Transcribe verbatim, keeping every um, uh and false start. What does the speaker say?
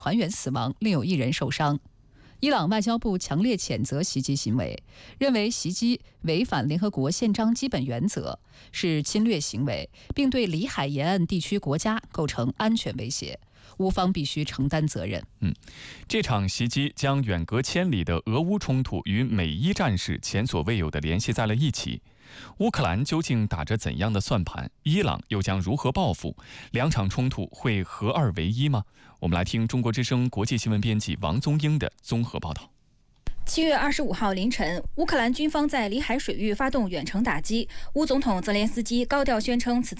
团员死亡，另有一人受伤。伊朗外交部强烈谴责袭击行为，认为袭击违反联合国宪章基本原则，是侵略行为，并对里海沿岸地区国家构成安全威胁。乌方必须承担责任。 嗯，这场袭击将远隔千里的俄乌冲突与美伊战事前所未有地联系在了一起。乌克兰究竟打着怎样的算盘？伊朗又将如何报复？两场冲突会合二为一吗？我们来听中国之声国际新闻编辑王宗英的综合报道。 七月二十五号凌晨，乌克兰军方在里海水域发动远程打击。乌总统泽连斯基高调宣称，此次